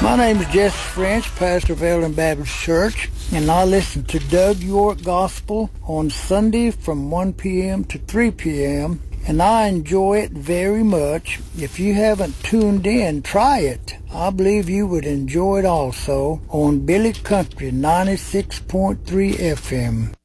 My name is Jesse French, pastor of Eldon Baptist Church, and I listen to Doug York Gospel on Sunday from 1 p.m. to 3 p.m., and I enjoy it very much. If you haven't tuned in, try it. I believe you would enjoy it also on Billy Country 96.3 FM.